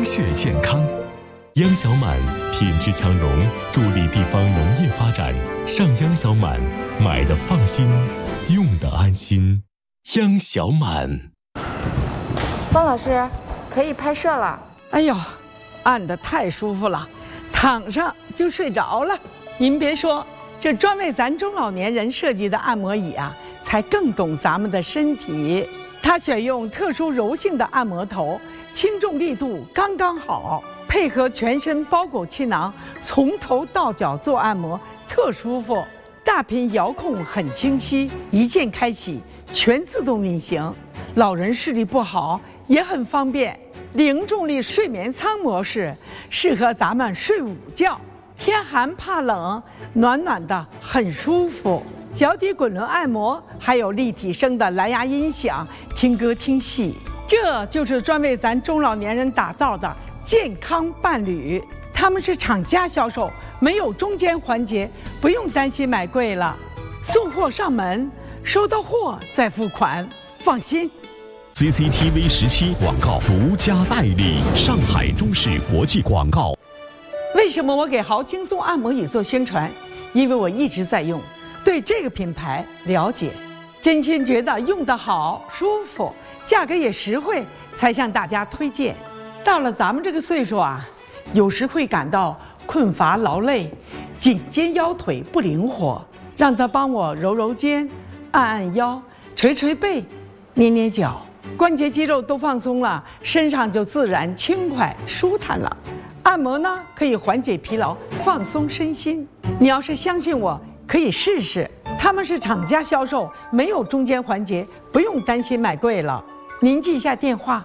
血健康。央小满品质强融，助力地方农业发展。上央小满，买的放心，用的安心。央小满。 方老师，可以拍摄了。 哎呦，按得太舒服了，躺上就睡着了。您别说，这专为咱中老年人设计的按摩椅啊，才更懂咱们的身体。它选用特殊柔性的按摩头，轻重力度刚刚好，配合全身包裹气囊，从头到脚做按摩，特舒服。大屏遥控很清晰，一键开启，全自动运行。老人视力不好也很方便。零重力睡眠舱模式适合咱们睡午觉，天寒怕冷，暖暖的很舒服。脚底滚轮按摩，还有立体声的蓝牙音响，听歌听戏。这就是专为咱中老年人打造的健康伴侣。他们是厂家销售，没有中间环节，不用担心买贵了。送货上门，收到货再付款，放心。 CCTV 17广告独家代理，上海中视国际广告。 为什么我给豪轻松按摩椅做宣传？因为我一直在用，对这个品牌了解，真心觉得用得好、舒服，价格也实惠，才向大家推荐。到了咱们这个岁数啊，有时会感到困乏劳累，颈肩腰腿不灵活，让他帮我揉揉肩，按按腰，捶捶背，捏捏脚，关节肌肉都放松了，身上就自然轻快舒坦了。按摩呢，可以缓解疲劳，放松身心。你要是相信我，可以试试。他们是厂家销售，没有中间环节，不用担心买贵了。您记一下电话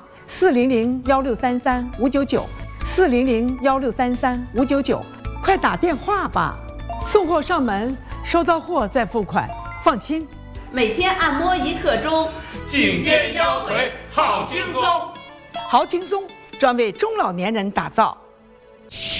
：400-1633-599，400-1633-599，快打电话吧。送货上门，收到货再付款，放心。 每天按摩1刻钟， 颈肩腰腿好轻松。 好轻松，专为中老年人打造。